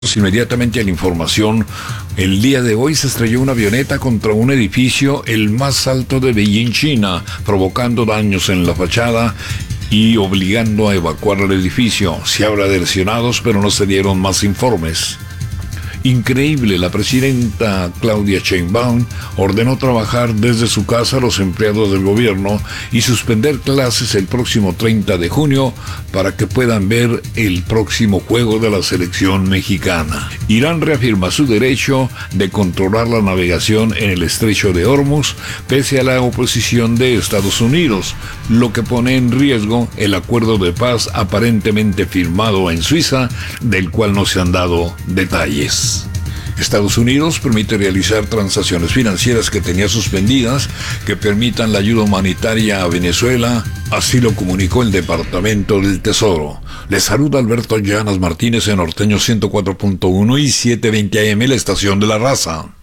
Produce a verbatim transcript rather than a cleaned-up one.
Inmediatamente a la información, el día de hoy se estrelló una avioneta contra un edificio, el más alto de Beijing, China, provocando daños en la fachada y obligando a evacuar el edificio. Se habla de lesionados, pero no se dieron más informes. Increíble, la presidenta Claudia Sheinbaum ordenó trabajar desde su casa a los empleados del gobierno y suspender clases el próximo treinta de junio para que puedan ver el próximo juego de la selección mexicana. Irán reafirma su derecho de controlar la navegación en el estrecho de Hormuz pese a la oposición de Estados Unidos, lo que pone en riesgo el acuerdo de paz aparentemente firmado en Suiza, del cual no se han dado detalles. Estados Unidos permite realizar transacciones financieras que tenía suspendidas que permitan la ayuda humanitaria a Venezuela, así lo comunicó el Departamento del Tesoro. Les saluda Alberto Llanas Martínez en Norteño ciento cuatro punto uno y setecientos veinte A M, la estación de la raza.